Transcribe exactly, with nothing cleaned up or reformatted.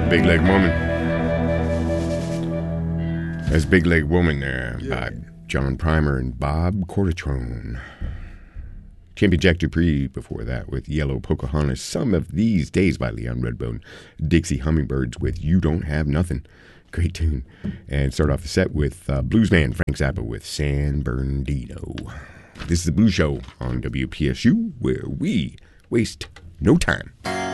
Big Leg Woman. That's Big Leg Woman there Yeah. by John Primer and Bob Cortatrone. Champion Jack Dupree before that with Yellow Pocahontas. Some of These Days by Leon Redbone. Dixie Hummingbirds with You Don't Have Nothing. Great tune. And start off the set with uh, bluesman Frank Zappa with San Bernardino. This is the Blues Show on W P S U, where we waste no time.